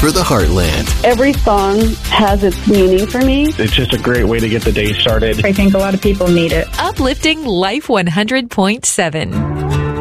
for the Heartland. Every song has its meaning for me. It's just a great way to get the day started. I think a lot of people need it. Uplifting Life 100.7.